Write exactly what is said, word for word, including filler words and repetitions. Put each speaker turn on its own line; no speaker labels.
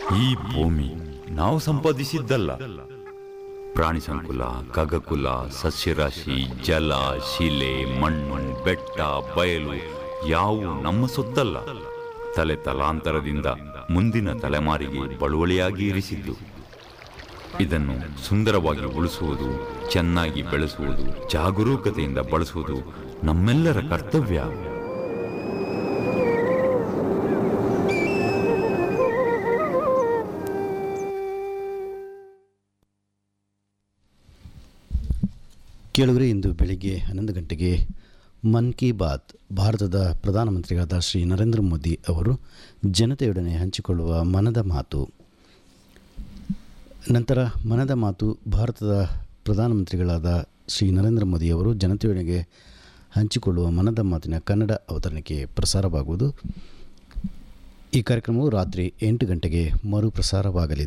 ಈ ಭೂಮಿ ನಾವು ಸಂಪಾದಿಸಿದ್ದಲ್ಲ. ಪ್ರಾಣಿ ಸಂಕುಲ, ಖಗಕುಲ, ಸಸ್ಯರಾಶಿ, ಜಲ, ಶಿಲೆ, ಮಣ್ಣು, ಬೆಟ್ಟ, ಬಯಲು ಯಾವು ನಮ್ಮ ಸೊತ್ತಲ್ಲ. ತಲೆ ತಲಾಂತರದಿಂದ ಮುಂದಿನ ತಲೆಮಾರಿಗೆ ಬಳುವಳಿಯಾಗಿ ಇರಿಸಿದ್ದು. ಇದನ್ನು ಸುಂದರವಾಗಿ ಉಳಿಸುವುದು, ಚೆನ್ನಾಗಿ ಬೆಳೆಸುವುದು, ಜಾಗರೂಕತೆಯಿಂದ ಬಳಸುವುದು ನಮ್ಮೆಲ್ಲರ ಕರ್ತವ್ಯ.
ಕೇಳುಗರೆ, ಇಂದು ಬೆಳಿಗ್ಗೆ ಹನ್ನೊಂದು ಗಂಟೆಗೆ ಮನ್ ಕಿ ಬಾತ್ ಭಾರತದ ಪ್ರಧಾನಮಂತ್ರಿಗಳಾದ ಶ್ರೀ ನರೇಂದ್ರ ಮೋದಿ ಅವರು ಜನತೆಯೊಡನೆ ಹಂಚಿಕೊಳ್ಳುವ ಮನದ ಮಾತು. ನಂತರ ಮನದ ಮಾತು ಭಾರತದ ಪ್ರಧಾನಮಂತ್ರಿಗಳಾದ ಶ್ರೀ ನರೇಂದ್ರ ಮೋದಿಯವರು ಜನತೆಯೊಳಗೆ ಹಂಚಿಕೊಳ್ಳುವ ಮನದ ಮಾತಿನ ಕನ್ನಡ ಅವತರಣಿಕೆ ಪ್ರಸಾರವಾಗುವುದು. ಈ ಕಾರ್ಯಕ್ರಮವು ರಾತ್ರಿ ಎಂಟು ಗಂಟೆಗೆ ಮರುಪ್ರಸಾರವಾಗಲಿದೆ.